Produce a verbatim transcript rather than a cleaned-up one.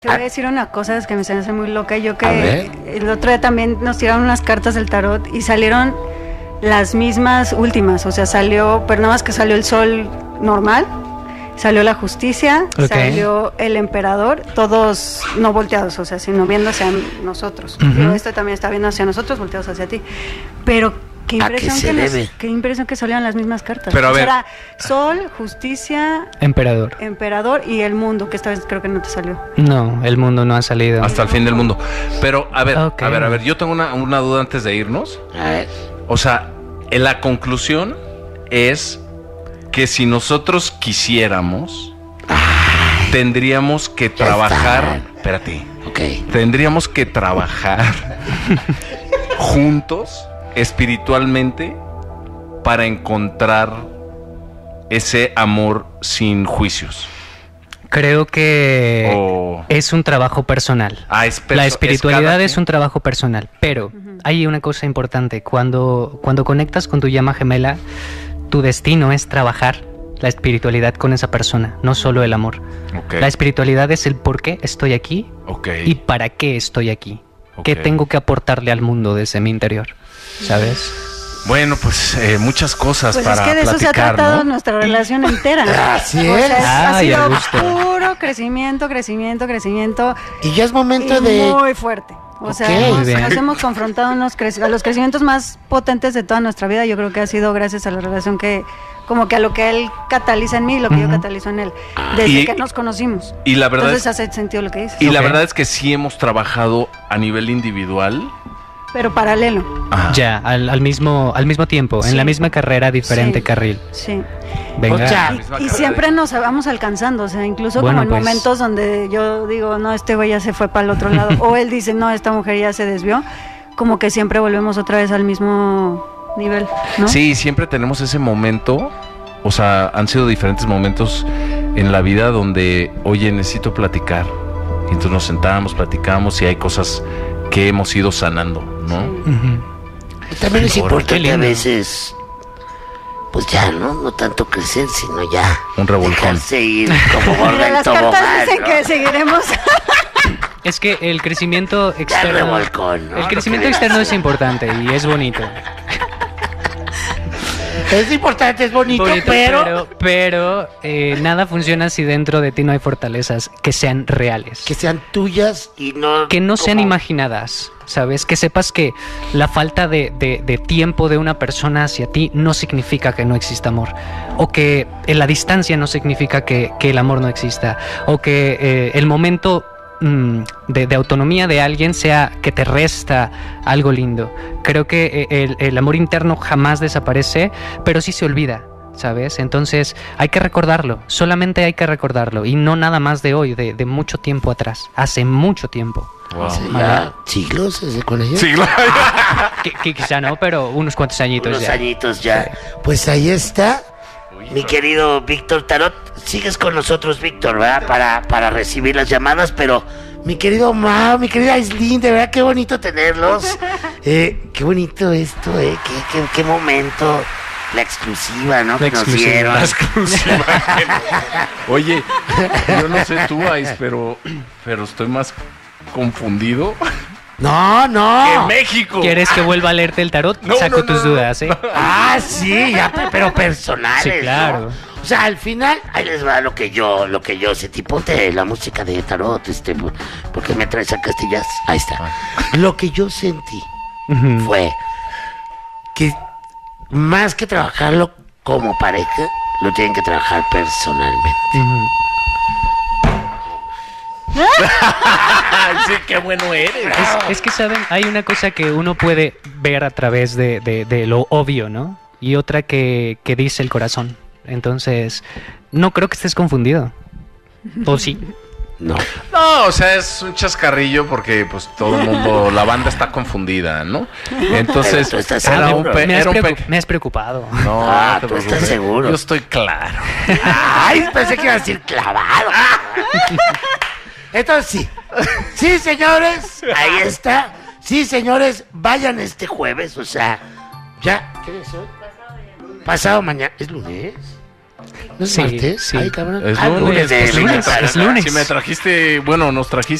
Te voy a decir una cosa, es que me se me hace muy loca. Yo que el otro día también nos tiraron unas cartas del tarot y salieron las mismas últimas. O sea, salió, pero nada más que salió el sol normal, salió la justicia, okay. Salió el emperador, todos no volteados, o sea, sino viendo hacia nosotros. Uh-huh. Pero esto también está viendo hacia nosotros, volteados hacia ti. Pero qué impresión que, nos, qué impresión que salieron las mismas cartas. Pero a ver, era sol, justicia, emperador, emperador y el mundo, que esta vez creo que no te salió. No, el mundo no ha salido hasta el fin del mundo. Pero a ver, okay. a ver, a ver, yo tengo una, una duda antes de irnos. A ver. O sea, en la conclusión es que si nosotros quisiéramos, ay, tendríamos que trabajar. Está. Espérate. Okay. Tendríamos que trabajar juntos espiritualmente para encontrar ese amor sin juicios. Creo que oh. es un trabajo personal. Ah, es perso- La espiritualidad es, es un trabajo personal, pero uh-huh. hay una cosa importante. Cuando, cuando conectas con tu llama gemela, tu destino es trabajar la espiritualidad con esa persona, no solo el amor. Okay. La espiritualidad es el por qué estoy aquí, okay. y para qué estoy aquí. Okay. ¿Qué tengo que aportarle al mundo desde mi interior? ¿Sabes? Bueno, pues eh, muchas cosas pues para platicar, es que de platicar, eso se ha tratado, ¿no? Nuestra relación entera. Así es. O sea, ah, ha sido gusto. puro crecimiento, crecimiento, crecimiento. Y ya es momento y de... muy fuerte. O okay, sea, hemos, nos hemos confrontado unos cre- a los crecimientos más potentes de toda nuestra vida. Yo creo que ha sido gracias a la relación que, como que a lo que él cataliza en mí y lo que uh-huh. yo catalizo en él, desde y, que nos conocimos. Y la verdad Entonces es, hace sentido lo que dices. Y okay. la verdad es que sí hemos trabajado a nivel individual. Pero paralelo. Ajá. Ya, al, al mismo al mismo tiempo, sí. en la misma carrera, diferente sí. carril. Sí. Venga. O sea, y, y siempre nos vamos alcanzando, o sea, incluso bueno, como en pues... momentos donde yo digo, no, este güey ya se fue para el otro lado, o él dice, no, esta mujer ya se desvió, como que siempre volvemos otra vez al mismo nivel, ¿no? Sí, siempre tenemos ese momento, o sea, han sido diferentes momentos en la vida donde, oye, necesito platicar, y entonces nos sentamos, platicamos y hay cosas que hemos ido sanando, ¿no? Sí. Uh-huh. También es importante a veces, pues ya, ¿no? No tanto crecer, sino ya un revolcón. Dejarse ir como gorda en las tobogán, cartas dicen ¿no? que seguiremos. Es que el crecimiento externo, el, revolcón, ¿no? el crecimiento no externo es importante y es bonito. Es importante, es bonito, bonito pero... Pero, pero eh, nada funciona si dentro de ti no hay fortalezas que sean reales. Que sean tuyas y no... Que no como... sean imaginadas, ¿sabes? Que sepas que la falta de, de, de tiempo de una persona hacia ti no significa que no exista amor. O que en la distancia no significa que, que el amor no exista. O que eh, el momento... De, de autonomía de alguien sea que te resta algo lindo. Creo que el, el amor interno jamás desaparece, pero sí se olvida, ¿sabes? Entonces hay que recordarlo, solamente hay que recordarlo, y no nada más de hoy, de, de mucho tiempo atrás, hace mucho tiempo. Wow. ¿Ya siglos desde colegio? Siglos. que, que quizá no, pero unos cuantos añitos unos ya. Unos añitos ya. Sí. Pues ahí está. Mi querido Víctor Tarot, sigues con nosotros, Víctor, ¿verdad? Para, para recibir las llamadas, pero mi querido Mau, mi querida Aislinn, de verdad qué bonito tenerlos. Eh, qué bonito esto, eh, qué, qué, qué momento, la exclusiva, ¿no? La que exclusiva. Nos dieron. La exclusiva. Oye, yo no sé tú, Ais, pero, pero estoy más confundido. No, no. ¡Que México! ¿Quieres que vuelva a leerte el tarot? No, Saco no, no, tus no, dudas, ¿eh? No. Ah, sí, ya, pero personales. Sí, claro. ¿No? O sea, al final, ahí les va lo que yo, lo que yo sé. Tipo, ponte la música de tarot, este, porque me traes a Castillas. Ahí está. Lo que yo sentí uh-huh. fue que más que trabajarlo como pareja, lo tienen que trabajar personalmente. Uh-huh. Sí, qué bueno eres. Es, es que, ¿saben? Hay una cosa que uno puede ver a través de, de, de lo obvio, ¿no? Y otra que, que dice el corazón. Entonces, no creo que estés confundido. ¿O sí? No. No, o sea, es un chascarrillo porque pues todo el mundo, la banda está confundida, ¿no? Entonces, era ah, un me, pe- me, has era un preocup- pe- me has preocupado. No, ah, no tú estás seguro. Yo estoy claro. Ay, pensé que iba a decir clavado. Entonces sí, sí señores, ahí está. Sí señores, vayan este jueves, o sea, ya. ¿Qué es hoy? Pasado mañana. ¿Es lunes? ¿No es Sí, martes? sí. Ay, cabrón. Es Ah, lunes, lunes, pues, es lunes, si me tra- es lunes. Si me trajiste, bueno, nos trajiste